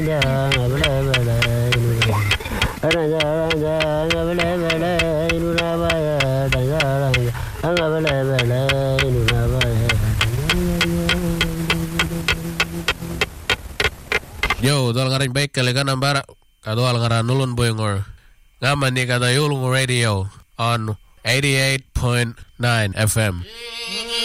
Yo, tuolla karin peikkeli kanan pärä. Katuolla karan nulun puingor. Ngamman ni kata julungu radio on 88.9 FM.